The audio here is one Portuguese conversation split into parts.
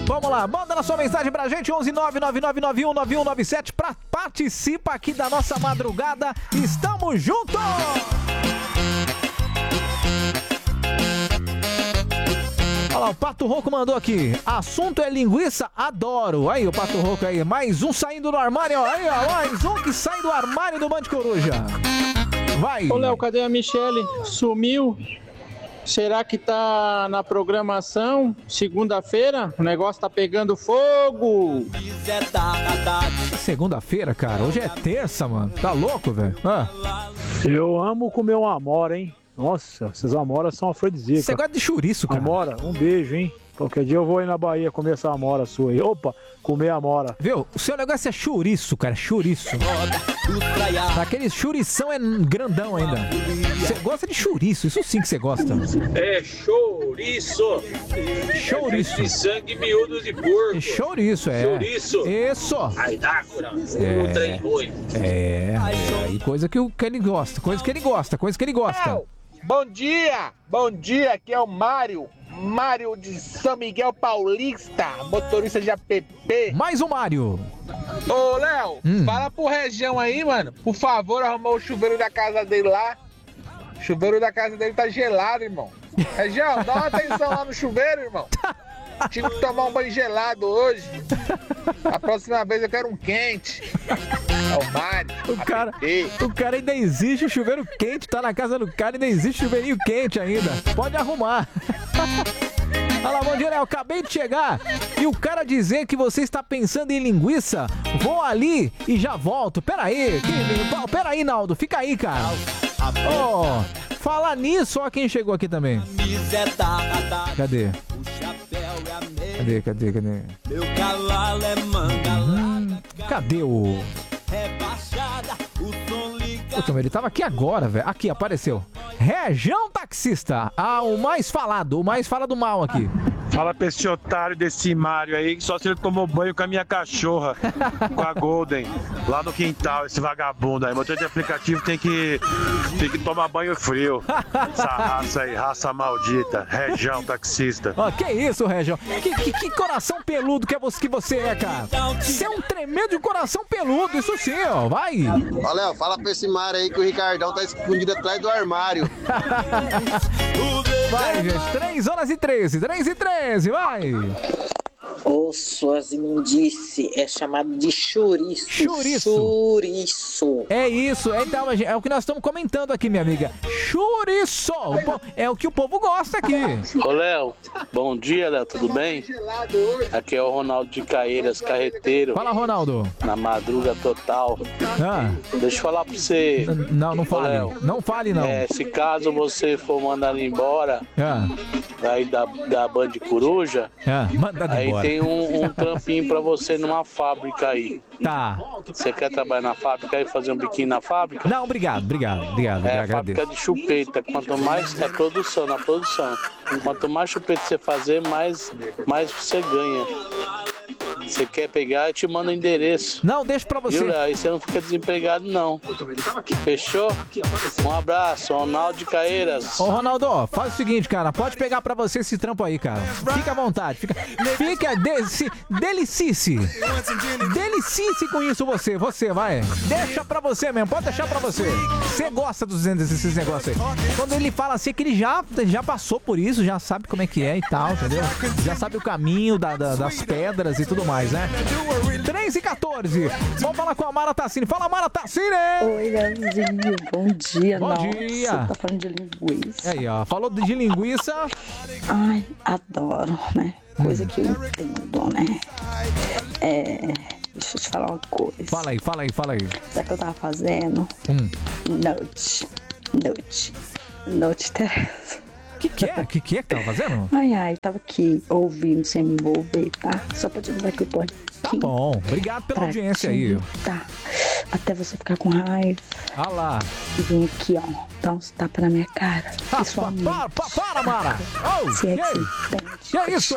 Vamos lá, manda na sua mensagem pra gente, 11999919197, participa aqui da nossa madrugada. Estamos juntos! Olha lá, o Pato Rouco mandou aqui. Assunto é linguiça? Adoro. Aí, o Pato Rouco aí. Mais um saindo do armário, ó. Aí, ó. Mais um que sai do armário do Band Coruja. Vai. Ô, Léo, cadê a Michele? Sumiu? Será que tá na programação? Segunda-feira? O negócio tá pegando fogo. Segunda-feira, cara. Hoje é terça, mano. Tá louco, velho? Eu amo comer uma amora, hein? Nossa, essas amoras são afrodisíacas. Você gosta de chouriço, cara? Amora, um beijo, hein? Qualquer dia eu vou aí na Bahia comer essa amora sua aí. Opa, comer amora. Viu? O seu negócio é chouriço, cara. Chouriço. Aquele chourição é grandão ainda. Você gosta de chouriço, isso sim que você gosta. É chouriço. Chouriço. De sangue miúdo de porco. Chouriço, é. Chouriço. Isso. Aí dá, o trem ruim. E coisa que ele gosta, coisa que ele gosta. Bom dia, aqui é o Mário de São Miguel Paulista, motorista de app. Mais um Mário. Ô, Léo, fala pro Região aí, mano, por favor, arrumou o chuveiro da casa dele lá. O chuveiro da casa dele tá gelado, irmão. Região, dá uma atenção lá no chuveiro, irmão. Tive que tomar um banho gelado hoje. A próxima vez eu quero um quente. É o Mário. O cara ainda existe o chuveiro quente, tá na casa do cara e ainda existe chuveirinho quente ainda. Pode arrumar. Olha lá, bom dia, Léo. Acabei de chegar e o cara dizer que você está pensando em linguiça. Vou ali e já volto. Peraí, Naldo, fica aí, cara. Falar nisso, ó quem chegou aqui também. Cadê? Meu cavalo é manga. Cadê o... Puta, ele tava aqui agora, velho. Aqui, apareceu. Região Taxista. O mais falado mal aqui. Fala pra esse otário desse Mário aí, que só se ele tomou banho com a minha cachorra, com a Golden, lá no quintal, esse vagabundo aí. Motor de aplicativo tem que tomar banho frio. Essa raça aí, raça maldita. Região Taxista. Que isso, Região? Que coração peludo que você é, cara? Você é um tremendo coração peludo, isso sim, ó. Vai. Ó, Léo, fala pra esse Mário aí que o Ricardão tá escondido atrás do armário. Vai, gente. 3h13, vai! Suas imundícies, é chamado de chouriço. Chouriço. É isso, então, é o que nós estamos comentando aqui, minha amiga. Chouriço! É o que o povo gosta aqui. Ô, Léo, bom dia, Léo, tudo bem? Aqui é o Ronaldo de Caeiras, carreteiro. Fala, Ronaldo. Na madruga total. Deixa eu falar pra você. Não fale. Léo, não fale, não. Se caso você for mandado embora aí da Band Coruja, aí embora. Tem um trampinho pra você numa fábrica aí. Tá. Você quer trabalhar na fábrica e fazer um biquinho na fábrica? Não, obrigado. Fábrica de chupeta. Quanto mais na produção. Quanto mais chupeta você fazer, mais você ganha. Você quer pegar, eu te mando o endereço. Não, deixa pra você. Viu, aí você não fica desempregado, não. Fechou? Um abraço, Ronaldo de Caeiras. Ô, Ronaldo, faz o seguinte, cara. Pode pegar pra você esse trampo aí, cara. Fica à vontade. Fica delicice com isso você, vai. Deixa pra você mesmo, pode deixar pra você. Você gosta desses negócios aí. Quando ele fala assim, é que ele já passou por isso, já sabe como é que é e tal, entendeu? Já sabe o caminho das pedras e tudo mais, né? 3h14. Vamos falar com a Mara Tassini. Fala, Mara Tassini! Oi, Leozinho. Bom dia. Bom dia. Tá falando de linguiça. Aí, ó. Falou de linguiça. Ai, adoro, né? Coisa que eu entendo, né? Deixa eu te falar uma coisa. Fala aí. Sabe o que eu tava fazendo? Note Teresa. O que que tava fazendo? Ai, tava aqui ouvindo sem me envolver, tá? Só pra te dizer que eu tô aqui. Tá bom, obrigado pela audiência aí. Tá, até você ficar com raiva. Ah lá. E vem aqui, ó, dar uns tapas na minha cara. Para, Mara! Se é que é isso?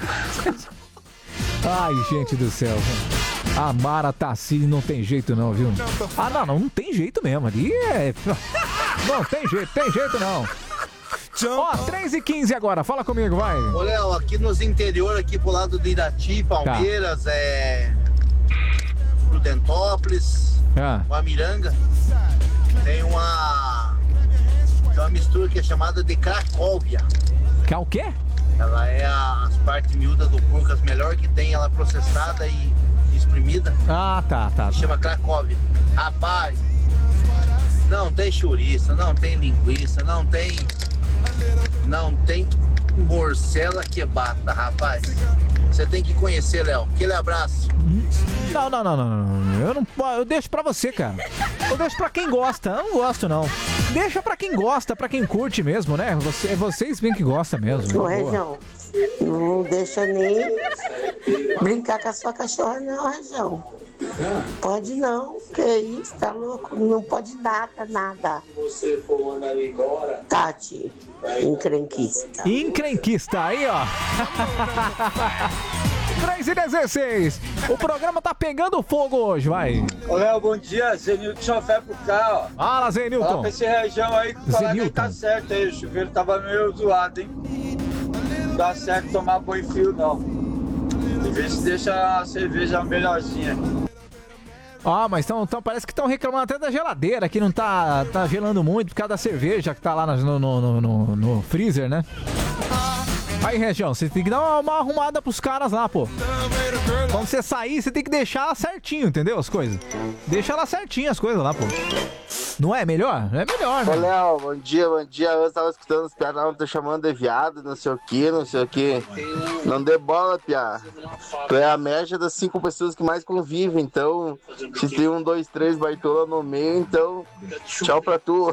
Ai, gente do céu. A Mara Tassini não tem jeito não, viu? Não tem jeito mesmo. Ali é... Não tem jeito não. Ó, 3h15 agora, fala comigo, vai. Ô, Léo, aqui nos interior, aqui pro lado de Irati, Palmeiras, Prudentópolis, Guamiranga, tem uma mistura que é chamada de Cracóvia. Que é o quê? Ela é as partes miúdas do porco, as melhores que tem, ela processada e espremida. Ah, tá. Chama Cracóvia. Rapaz, não tem chouriça, não tem linguiça, não tem morcela que bata, rapaz. Você tem que conhecer, Léo. Aquele abraço. Não. Eu deixo pra você, cara. Eu deixo pra quem gosta. Eu não gosto, não. Deixa pra quem gosta, pra quem curte mesmo, né? Vocês bem que gostam mesmo. Ô, Região, não deixa nem brincar com a sua cachorra, não, Região. Pode não, que isso, tá louco? Não pode nada. Você for mandar ele embora. Tati, encrenquista. Encrenquista, aí, ó. 3h16. O programa tá pegando fogo hoje, vai. Ô, Léo, bom dia. Zenilton Chofé pro cá, ó. Fala, Zenilton. Fala pra esse Região aí que falar que tá certo aí. O chuveiro tava meio zoado, hein? Não dá certo tomar banho frio, não. De vez se deixa a cerveja melhorzinha. Ah, mas então parece que estão reclamando até da geladeira, que não tá gelando muito por causa da cerveja que tá lá no freezer, né? Aí, Região, você tem que dar uma arrumada pros caras lá, pô. Quando você sair, você tem que deixar certinho, entendeu? As coisas. Deixa lá certinho as coisas lá, pô. Não é melhor? É melhor, né? Ô, Léo, bom dia. Eu tava escutando os piadas, não tô chamando de viado, não sei o que. Não dê bola, piá. Tu é a média das 5 pessoas que mais convivem, então, se tem 1, 2, 3 baitola no meio, então, tchau pra tu.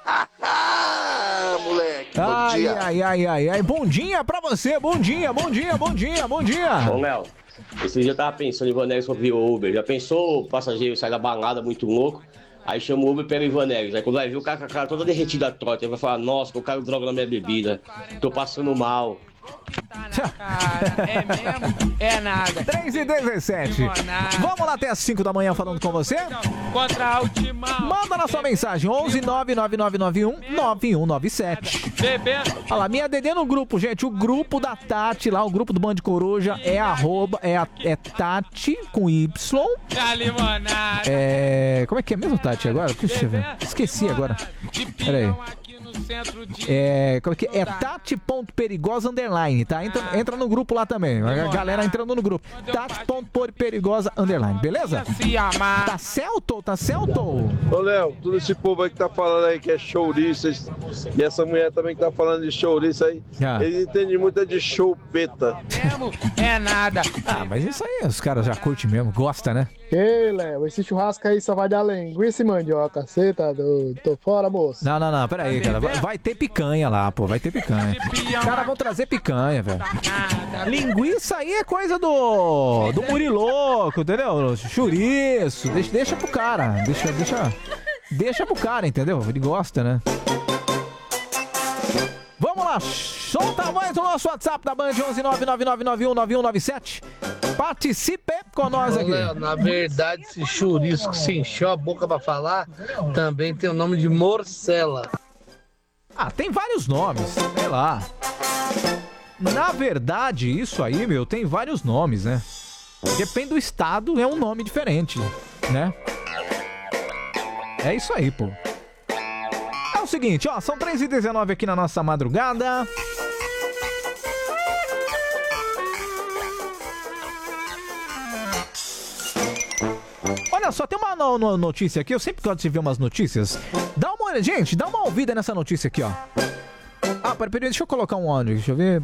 Moleque, bom dia. Ai. Bom dia pra você, bom dia. Ô, Léo, esse dia eu tava pensando em Ivanex sobre o Uber. Já pensou o passageiro sai da balada muito louco? Aí chama o Uber pelo Ivanex. Aí quando vai ver o cara com a cara toda derretida a trota, ele vai falar, nossa, colocaram droga na minha bebida. Tô passando mal. Cara, é mesmo? É nada. 3h17. Vamos lá até as 5 da manhã falando com você? Contra a última. Manda na sua mensagem 11 99991 9197. Bebê. Olha lá, minha DD no grupo, gente. O grupo da Tati lá, o grupo do Band Coruja é Tati com Y. Como é que é mesmo, Tati, agora? Esqueci agora. Pera aí. Como é que é? Tati.perigosa _, tá? Entra no grupo lá também. A galera entrando no grupo. Tati.perigosa _, beleza? Tá certo? Ô, Léo, todo esse povo aí que tá falando aí que é chouriça, e essa mulher também que tá falando de chouriça aí, eles entendem muito de choupeta. É nada. Ah, mas isso aí os caras já curtem mesmo, gosta, né? Ei, Léo, esse churrasco aí só vai dar linguiça e mandioca. Cê tá doido? Tô fora, moço. Não, pera aí, cara. Vai ter picanha lá, pô, vai ter picanha. Os caras vão trazer picanha, velho. Linguiça aí é coisa do Muriloco, entendeu? Chouriço. Deixa pro cara. Deixa pro cara, entendeu? Ele gosta, né? Vamos lá, solta mais o nosso WhatsApp da Band 11999919197. Participe com nós aqui. Léo, na verdade, esse chouriço que se encheu a boca pra falar também tem o nome de morcela. Ah, tem vários nomes, sei lá. Na verdade, isso aí, meu, tem vários nomes, né? Depende do estado, é um nome diferente, né? É isso aí, pô. É o seguinte, ó, são 3h19 aqui na nossa madrugada. Olha só, tem uma notícia aqui, eu sempre gosto de ver umas notícias. Gente, dá uma ouvida nessa notícia aqui, ó. Ah, peraí, deixa eu colocar um áudio, deixa eu ver.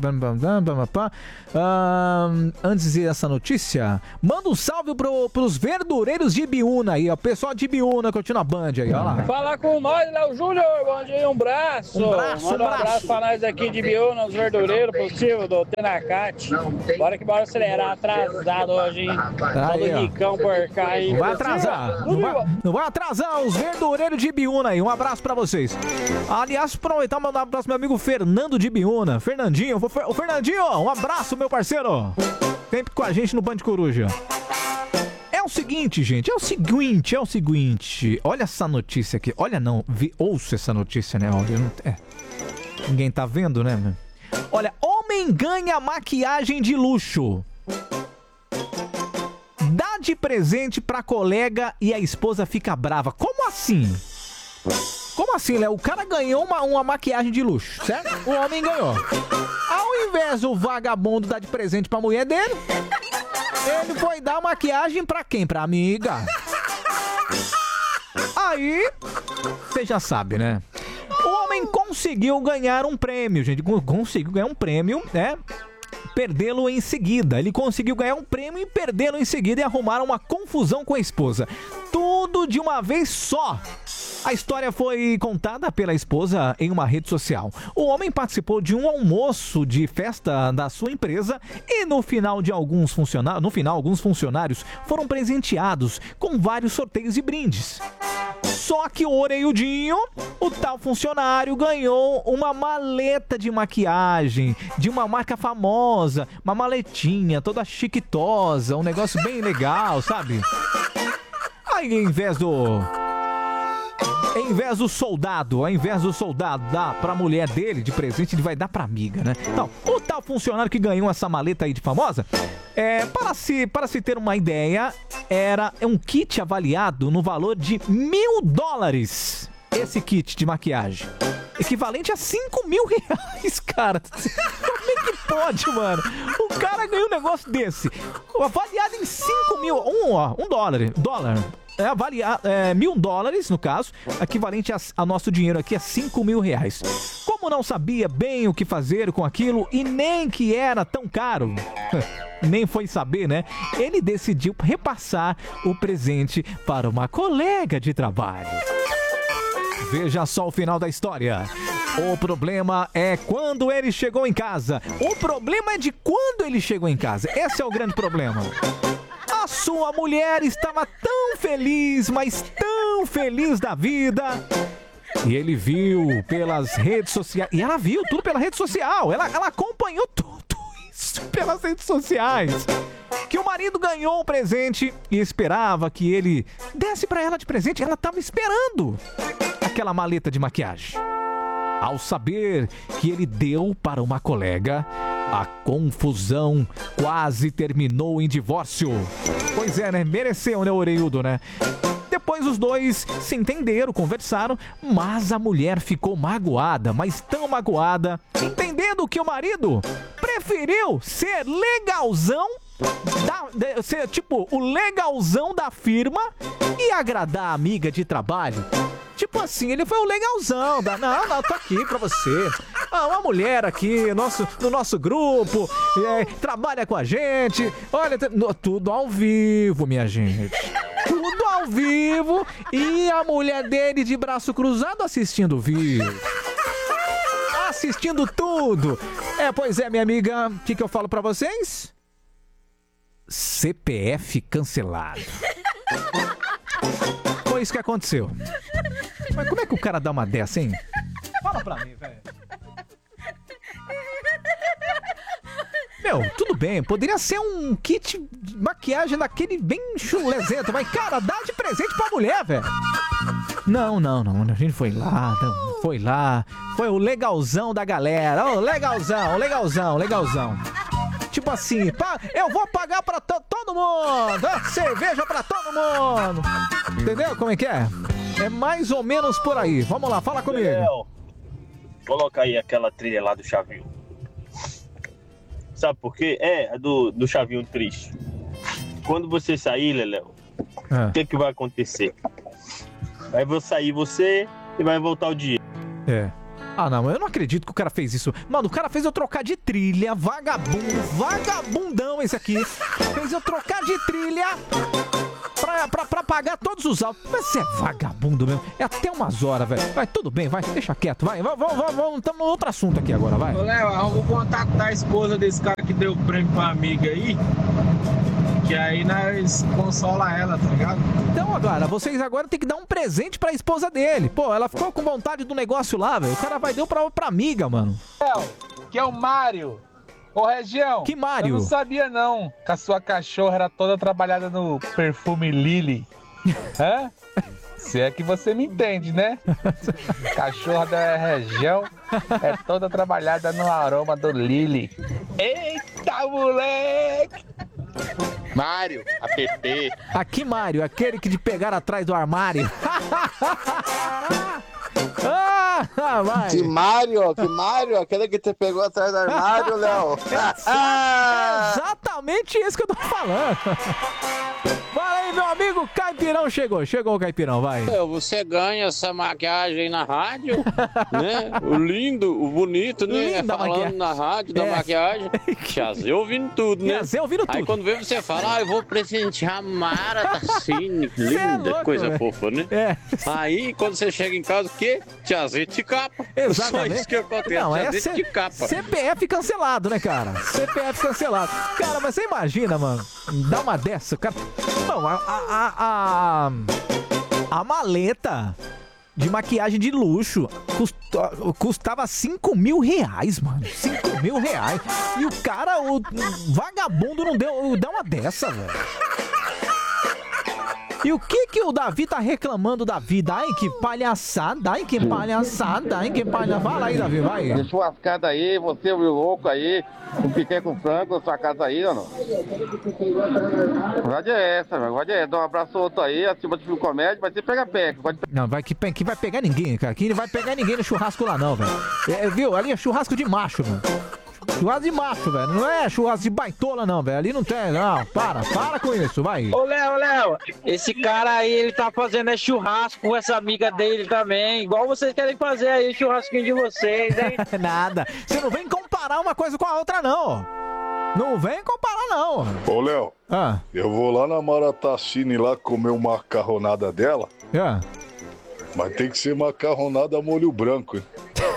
Antes dessa notícia, manda um salve pros verdureiros de Ibiúna aí, ó. Pessoal de Ibiúna, continua a Band aí, ó lá. Fala com nós, Léo Júnior, bom dia, um braço. Manda um abraço pra nós aqui de Ibiúna, os verdureiros, possível, do Tenacate. Bora acelerar, atrasado hoje, hein? Todo ricão por cá aí. Não vai atrasar, não vai atrasar os verdureiros de Ibiúna aí, um abraço pra vocês. Aliás, aproveitar e mandar um abraço pro meu amigo Fernando de Ibiúna. Fernandinho, o Fernandinho, um abraço, meu parceiro. Sempre com a gente no Band Coruja. É o seguinte, gente, é o seguinte. Olha essa notícia aqui. Olha não, ouço essa notícia, né? Ninguém tá vendo, né? Olha, homem ganha maquiagem de luxo. Dá de presente pra colega e a esposa fica brava. Como assim? Como assim, Léo? O cara ganhou uma maquiagem de luxo, certo? O homem ganhou. Ao invés do vagabundo dar de presente pra mulher dele, ele foi dar maquiagem pra quem? Pra amiga. Aí, você já sabe, né? O homem conseguiu ganhar um prêmio, gente. Conseguiu ganhar um prêmio, né? Perdê-lo em seguida. Ele conseguiu ganhar um prêmio e perdê-lo em seguida e arrumar uma confusão com a esposa. Tudo de uma vez só. A história foi contada pela esposa em uma rede social. O homem participou de um almoço de festa da sua empresa e no final alguns funcionários foram presenteados com vários sorteios e brindes. Só que o orelhudinho, o tal funcionário, ganhou uma maleta de maquiagem de uma marca famosa, uma maletinha toda chiquitosa, um negócio bem legal, sabe? Aí, ao invés do soldado dar pra mulher dele de presente, ele vai dar pra amiga, né? Então, o tal funcionário que ganhou essa maleta aí de famosa, para se ter uma ideia, era um kit avaliado no valor de $1.000. Esse kit de maquiagem. Equivalente a R$5.000, cara. Como é que pode, mano? O cara ganhou um negócio desse. Avaliado em 5 mil. Dólar. $1.000, no caso, equivalente a nosso dinheiro aqui a R$5.000. Como não sabia bem o que fazer com aquilo e nem que era tão caro, nem foi saber, né? Ele decidiu repassar o presente para uma colega de trabalho. Veja só o final da história. O problema é quando ele chegou em casa. O problema é de quando ele chegou em casa. Esse é o grande problema. A sua mulher estava tão feliz, mas tão feliz da vida. E ele viu pelas redes sociais. E ela viu tudo pela rede social. Ela acompanhou tudo isso pelas redes sociais. Que o marido ganhou um presente e esperava que ele desse pra ela de presente. Ela estava esperando aquela maleta de maquiagem. Ao saber que ele deu para uma colega, a confusão quase terminou em divórcio. Pois é, né? Mereceu, né, orelhudo, né? Depois os dois se entenderam, conversaram, mas a mulher ficou magoada, mas tão magoada, entendendo que o marido preferiu ser legalzão, ser tipo o legalzão da firma e agradar a amiga de trabalho. Tipo assim, ele foi o legalzão da... Não, tô aqui pra você. Uma mulher aqui no nosso grupo, trabalha com a gente. Olha, tudo ao vivo, minha gente. Tudo ao vivo. E a mulher dele de braço cruzado assistindo o vídeo. Assistindo tudo. Pois é, minha amiga. O que eu falo pra vocês? CPF cancelado. Foi isso que aconteceu. Mas como é que o cara dá uma dessa, hein? Fala pra mim, velho. Meu, tudo bem, poderia ser um kit de maquiagem daquele bem chulezento, mas, cara, dá de presente pra mulher, velho. Não, a gente foi lá, foi o legalzão da galera, legalzão. Tipo assim, eu vou pagar pra todo mundo, cerveja pra todo mundo. Entendeu como é que é? É mais ou menos por aí. Vamos lá, fala comigo. Léo, coloca aí aquela trilha lá do Chavinho. Sabe por quê? Do Chavinho triste. Quando você sair, Léo, o que vai acontecer? Vai sair você e vai voltar o dinheiro. Não, eu não acredito que o cara fez isso. Mano, o cara fez eu trocar de trilha, vagabundão esse aqui. Fez eu trocar de trilha pra pagar todos os autos. Mas você é vagabundo mesmo. É até umas horas, velho. Vai, tudo bem, vai, deixa quieto, vai. Vamos, estamos no outro assunto aqui agora, vai. Ô, Léo, arruma o contato da esposa desse cara que deu o prêmio pra amiga aí. Que aí nós consola ela, tá ligado? Então, agora, vocês agora tem que dar um presente pra esposa dele. Pô, ela ficou com vontade do negócio lá, velho. O cara deu pra amiga, mano. Que é o Mário. Ô, Região. Que Mário? Eu não sabia, não, que a sua cachorra era toda trabalhada no perfume Lily. Se é que você me entende, né? Cachorra da região é toda trabalhada no aroma do Lili. Eita, moleque! Mário, app. Aqui, Mário, aquele que te pegaram atrás do armário. Vai. Que Mário, aquele que te pegou atrás do armário, Léo. Exatamente isso que eu tô falando. Fala aí, meu amigo Caipirão chegou o Caipirão, vai. Você ganha essa maquiagem aí na rádio, né? O lindo, o bonito, né? Linda falando maquiagem. na rádio da maquiagem. Tiazinha ouvindo tudo, né? Tiazinha ouvindo tudo. Aí quando vê você fala, eu vou presentear a Mara Tassini. Linda, louco, coisa véio. fofa, né? Aí quando você chega em casa, o quê? Tiazinha te capa. Exatamente. Só isso que acontece, Não, tiazinha te capa. CPF cancelado, né, cara? CPF cancelado. Cara, mas você imagina, mano, dá uma dessa, cara. Não, a maleta de maquiagem de luxo custava 5 mil reais, mano. 5 mil reais. E o cara, o vagabundo não deu uma dessa, velho. E o que o Davi tá reclamando da vida? Ai, que palhaçada, ai, que palhaçada, ai, que palhaçada. Fala aí, Davi, vai. De churrascada aí, você, o louco aí, um piquê com frango na sua casa aí, ou não? A verdade é essa, velho. A verdade é, dá um abraço outro aí, acima de filme comédia, mas você pega peca. Não, que vai pegar ninguém, cara. Aqui não vai pegar ninguém no churrasco lá, não, velho. Viu? Ali é churrasco de macho, velho. Churrasco de macho, velho. Não é churrasco de baitola, não, velho. Ali não tem, não. Para com isso, vai. Ô, Léo, esse cara aí, ele tá fazendo churrasco com essa amiga dele também. Igual vocês querem fazer aí, churrasquinho de vocês, hein? Nada. Você não vem comparar uma coisa com a outra, não. Não vem comparar, não. Ô, Léo, eu vou lá na Mara Tassini lá comer uma macarronada dela. Mas tem que ser macarronada a molho branco, hein?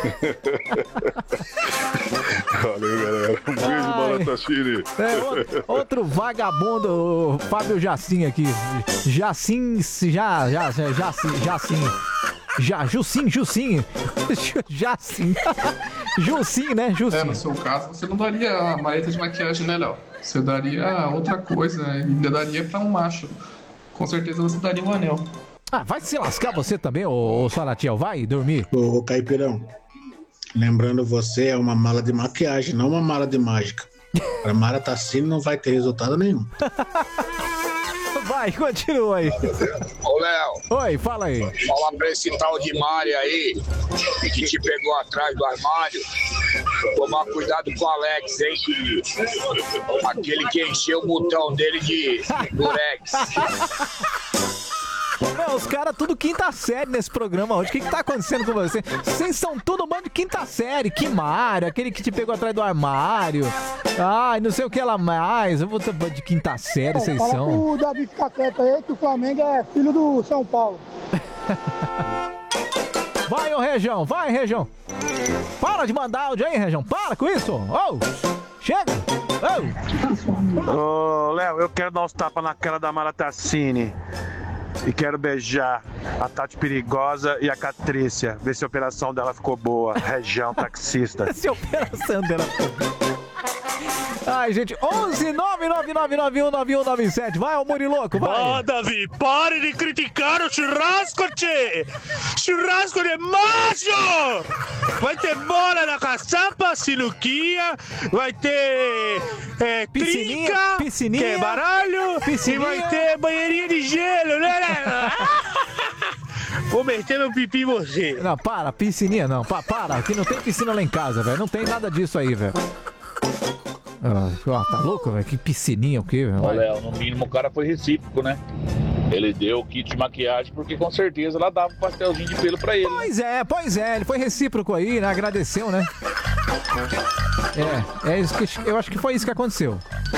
Valeu, galera. Um beijo, Mara Tassini. Outro vagabundo, o Fábio Jacim aqui. Jacim. Jussim. Jussim, né? Jussim. No seu caso, você não daria a maleta de maquiagem, né, Léo? Você daria outra coisa, ainda daria pra um macho. Com certeza você daria um anel. Vai se lascar você também, ô Salatiel. Vai dormir. Ô, Caipirão, lembrando você, é uma mala de maquiagem, não uma mala de mágica. A Mara Tassini não vai ter resultado nenhum. Vai, continua aí. Ô, Léo. Oi, fala aí. Fala pra esse tal de Mário aí, que te pegou atrás do armário. Tomar cuidado com o Alex, hein? Aquele que encheu o botão dele de durex. Meu, os caras tudo quinta série nesse programa hoje. O que tá acontecendo com você? Vocês são tudo bando de quinta série. Que Mário, aquele que te pegou atrás do armário. Ai, não sei o que lá mais. Eu vou ter bando de quinta série, vocês fala são. Pro Davi ficar quieto aí, que o Flamengo é filho do São Paulo. Vai, ô Região, vai, Região. Para de mandar áudio aí, Região. Para com isso. Chega. Ô, Léo, eu quero dar uns tapas na cara da Mara Tassini. E quero beijar a Tati Perigosa e a Catrícia. Ver se a operação dela ficou boa. Região taxista. Se a operação dela ficou boa. Ai, gente, 11-999919197. Vai, ô Muriloco, vai. Davi, pare de criticar o churrasco, tchê. Churrasco de macho. Vai ter bola na caçamba, sinuquinha. Vai ter trinca, piscininha, que é baralho. Piscininha. E vai ter banheirinha de gelo, né? Vou meter meu pipi em você. Não, para, piscininha não. Para, aqui não tem piscina lá em casa, velho. Não tem nada disso aí, velho. Tá louco, velho? Que piscininha o quê, velho? Ô, Léo, no mínimo o cara foi recíproco, né? Ele deu o kit de maquiagem porque com certeza ela dava um pastelzinho de pelo pra ele. Pois é, ele foi recíproco aí, né? Agradeceu, né? É isso que eu acho que foi isso que aconteceu.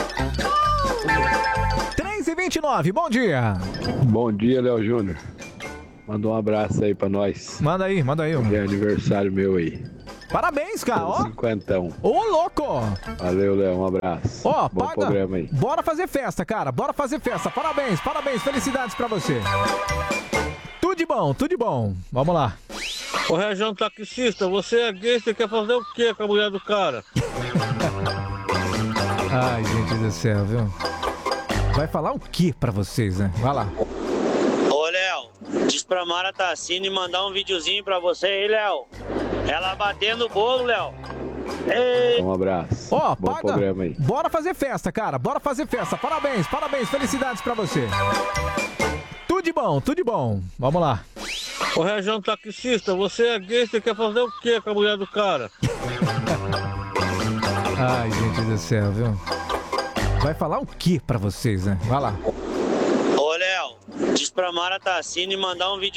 3h29, bom dia. Bom dia, Léo Júnior. Manda um abraço aí pra nós. Manda aí. É aniversário meu aí. Parabéns, cara, ó. 50. Ô, louco. Valeu, Léo, um abraço. Ó, bom paga. programa aí. Bora fazer festa, cara. Bora fazer festa. Parabéns, felicidades pra você. Tudo de bom. Vamos lá. Ô, Região taxista, você é gay, você quer fazer o quê com a mulher do cara? Ai, gente do céu, viu? Vai falar o que pra vocês, né? Vai lá. Ô, Léo, Diz pra Mara Tassini mandar um videozinho pra você aí, Léo. Ela batendo o bolo, Léo. Ei. Um abraço. Ó, bom programa aí. Bora fazer festa, cara. Bora fazer festa. Parabéns, parabéns. Felicidades pra você. Tudo de bom, tudo de bom. Vamos lá. Ô, Região taxista, você é gay, você quer fazer o quê com a mulher do cara? Ai, gente do céu, viu? Vai falar o que pra vocês, né? Vai lá. Ô, Léo, diz pra Mara Tassini mandar um vídeo